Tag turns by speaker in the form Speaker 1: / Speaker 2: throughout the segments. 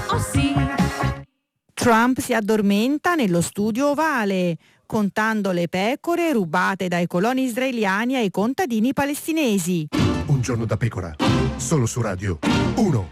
Speaker 1: Oh sì.
Speaker 2: Trump si addormenta nello studio ovale, contando le pecore rubate dai coloni israeliani ai contadini palestinesi.
Speaker 3: Un giorno da pecora, solo su Radio 1.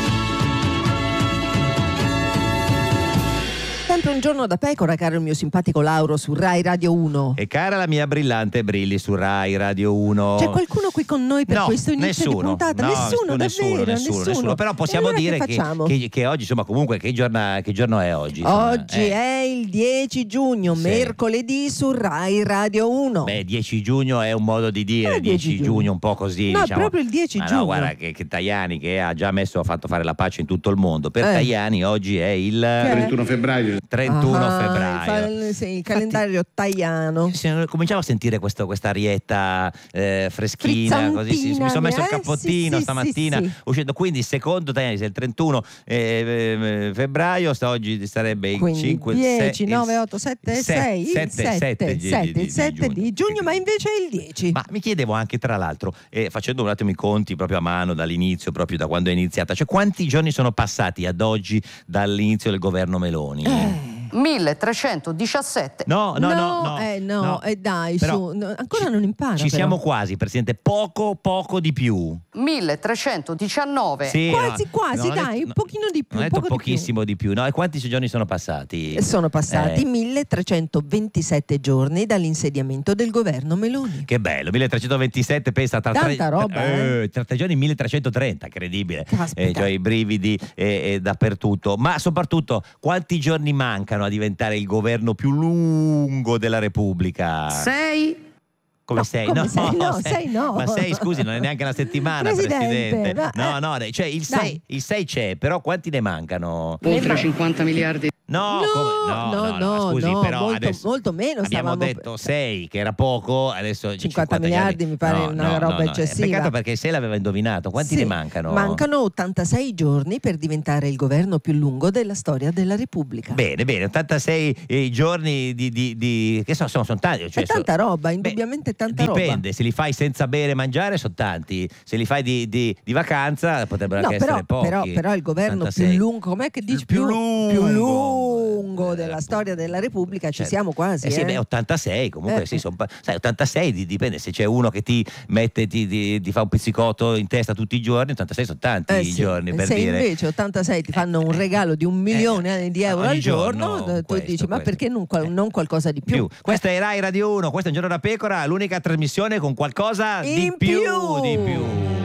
Speaker 4: Sempre un giorno da pecora, caro il mio simpatico Lauro, su Rai Radio 1.
Speaker 5: E cara la mia brillante Brilli su Rai Radio 1.
Speaker 4: C'è qualcuno qui con noi per
Speaker 5: no,
Speaker 4: questo inizio
Speaker 5: nessuno,
Speaker 4: di puntata?
Speaker 5: no,
Speaker 4: Nessuno.
Speaker 5: Però possiamo
Speaker 4: allora
Speaker 5: dire che oggi, insomma, comunque che giorno è oggi? Insomma,
Speaker 4: oggi è il 10 giugno,
Speaker 5: sì.
Speaker 4: Mercoledì su Rai Radio 1.
Speaker 5: Beh, 10 giugno è un modo di dire, 10 giugno un po' così,
Speaker 4: no,
Speaker 5: diciamo.
Speaker 4: proprio il 10 giugno.
Speaker 5: No, guarda che Tajani, che ha già fatto fare la pace in tutto il mondo. Per Tajani oggi è il
Speaker 6: 31 febbraio.
Speaker 5: 31 febbraio.
Speaker 4: Il calendario tajano.
Speaker 5: Cominciamo a sentire questa arietta freschina, così mi sono messo il cappottino stamattina uscendo, quindi secondo Tajani se il 31 febbraio oggi sarebbe il 5,
Speaker 4: 10, 9, 8, 7, 6 il 7 di giugno, ma invece è il 10.
Speaker 5: Ma mi chiedevo anche, tra l'altro, facendo un attimo i conti proprio a mano dall'inizio, proprio da quando è iniziata, cioè quanti giorni sono passati ad oggi dall'inizio del governo Meloni?
Speaker 1: 1317.
Speaker 5: No,
Speaker 4: dai,
Speaker 5: però
Speaker 4: ancora non impara.
Speaker 5: Ci siamo quasi, Presidente, poco di più.
Speaker 1: 1319.
Speaker 5: Sì,
Speaker 4: quasi, dai, un pochino di più.
Speaker 5: Non ho detto pochissimo di più, no? E quanti giorni sono passati?
Speaker 4: Sono passati 1327 giorni dall'insediamento del governo Meloni.
Speaker 5: Che bello, 1327, pensa tra
Speaker 4: tanta roba,
Speaker 5: tra 3 giorni 1330, incredibile. Cioè i brividi dappertutto. Ma soprattutto, quanti giorni mancano a diventare il governo più lungo della Repubblica?
Speaker 1: 6.
Speaker 5: Come sei?
Speaker 4: Come
Speaker 5: No,
Speaker 4: sei no.
Speaker 5: Ma 6, scusi, non è neanche una settimana, Presidente.
Speaker 4: Ma,
Speaker 5: No, cioè il 6 c'è, però quanti ne mancano?
Speaker 1: Oltre 50 miliardi.
Speaker 5: No, scusi, però adesso
Speaker 4: molto meno.
Speaker 5: Abbiamo detto 6, che era poco, adesso
Speaker 4: 50 miliardi mi pare una roba eccessiva.
Speaker 5: Peccato, perché se l'aveva indovinato. Quanti ne mancano?
Speaker 4: Mancano 86 giorni per diventare il governo più lungo della storia della Repubblica.
Speaker 5: Bene, 86 giorni che sono tanti. Cioè,
Speaker 4: è tanta roba, indubbiamente tanta roba.
Speaker 5: Dipende, se li fai senza bere e mangiare sono tanti, se li fai di vacanza potrebbero anche essere pochi.
Speaker 4: Però il governo
Speaker 5: 86.
Speaker 4: più lungo, com'è che dici? Più lungo della storia della Repubblica, ci siamo quasi.
Speaker 5: Sì, 86 comunque sì, sai, 86 dipende, se c'è uno che ti mette, ti fa un pizzicotto in testa tutti i giorni, 86 sono tanti giorni, per
Speaker 4: se
Speaker 5: dire.
Speaker 4: Se invece 86 ti fanno un regalo di 1 milione di euro al giorno, tu dici ma perché non qualcosa di più?
Speaker 5: Questa è Rai Radio 1, questo è Un giorno da pecora, l'unica trasmissione con qualcosa
Speaker 4: in
Speaker 5: di più.